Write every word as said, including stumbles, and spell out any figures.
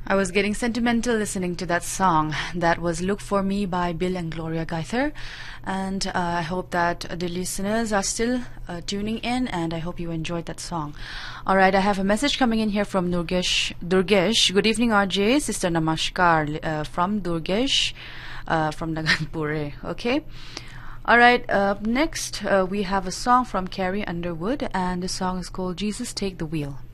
I was getting sentimental listening to that song. That was Look For Me by Bill and Gloria Gaither. And uh, I hope that the listeners are still uh, tuning in, and I hope you enjoyed that song. All right, I have a message coming in here from Durgesh. Durgesh, good evening, R J. Sister Namaskar uh, from Durgesh uh, from Naganpur. Okay. All right, uh, next uh, we have a song from Carrie Underwood, and the song is called Jesus Take the Wheel.